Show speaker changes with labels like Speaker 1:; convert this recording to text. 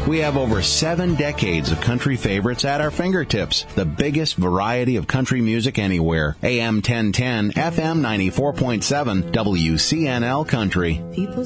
Speaker 1: We have over 7 decades of country favorites at our fingertips. The biggest variety of country music anywhere. AM 1010, FM 94.7, WCNL Country.